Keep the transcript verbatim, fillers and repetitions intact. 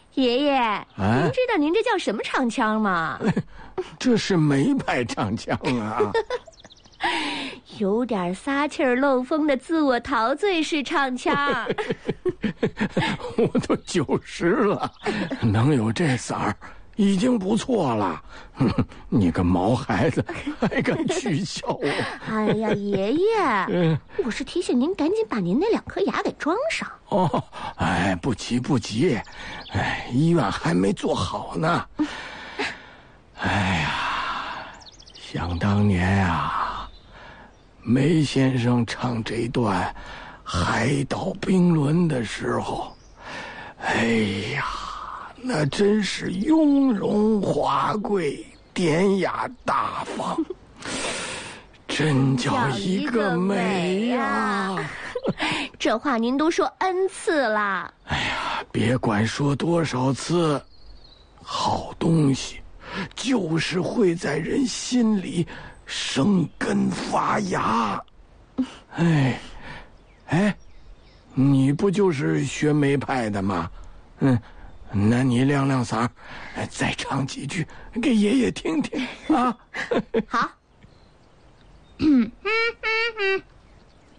爷爷， 啊、 您知道您这叫什么唱腔吗？ 这是梅派唱腔啊。 有点撒气儿漏风的自我陶醉式唱腔。 我都九十了，能有这色儿已经不错了。你个毛孩子，还敢取笑我？ 哎呀，爷爷， 嗯， 我是提醒您赶紧把您那两颗牙给装上。 哦，哎，不急不急，哎，医院还没做好呢。哎呀，想当年啊，梅先生唱这段《海岛冰轮》的时候，哎呀，那真是雍容华贵，典雅大方，真叫一个美呀！ 这话您都说 N 次了。 哎呀，别管说多少次，好东西就是会在人心里生根发芽。哎，哎，你不就是学梅派的吗？嗯，那你亮亮嗓，再唱几句给爷爷听听啊。 好。